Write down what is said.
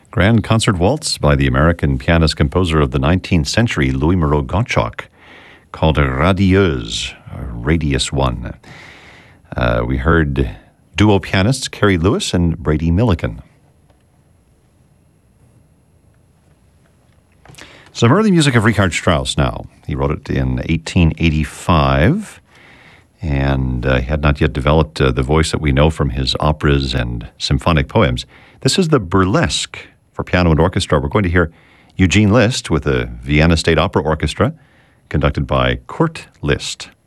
Grand Concert Waltz by the American pianist-composer of the 19th century, Louis Moreau-Gottschalk, called Radieuse, Radius One. We heard duo pianists Carrie Lewis and Brady Milliken. Some early music of Richard Strauss now. He wrote it in 1885, and he had not yet developed the voice that we know from his operas and symphonic poems. This is the Burlesque for piano and orchestra. We're going to hear Eugene Liszt with the Vienna State Opera Orchestra, conducted by Kurt Liszt.